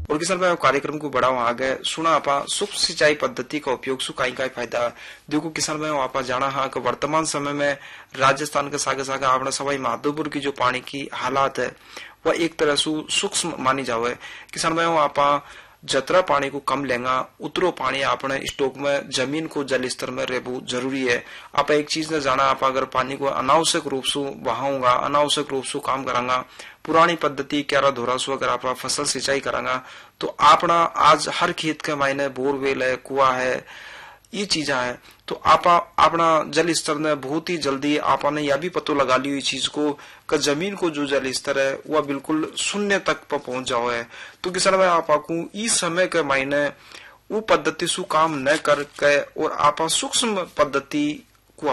और किसान भाई कार्यक्रम को बढ़ावा आगे सुना आपा सूक्ष्म सिंचाई पद्धति का उपयोग सु काई फायदा देखो किसान भाई आपा जाना हाँ कि वर्तमान समय में राजस्थान के सागे सागे आपने सवाई माधोपुर की जो पानी की हालात है वह एक तरह से सूक्ष्म मानी जावे। किसान भाई आपा जतरा पानी को कम लेंगा उतरो पानी आपने स्टॉक में जमीन को जल स्तर में रहू जरूरी है। आप एक चीज ने जाना आप अगर पानी को अनावश्यक रूप से बहाऊंगा अनावश्यक रूप से काम करांगा पुरानी पद्धति क्यारा धोरा सु अगर आप फसल सिंचाई करांगा तो आपना आज हर खेत के मायने बोरवेल है कुआ है ये चीजा है तो आपा अपना जल स्तर ने बहुत ही जल्दी आपने यह भी पतो लगा ली चीज को कि जमीन को जो जल स्तर है वह बिल्कुल शून्य तक पर पहुंच जाओ है। तो किसान भाई आपा को इस समय के मायने वो पद्धति सु काम न करके और आपा सूक्ष्म पद्धति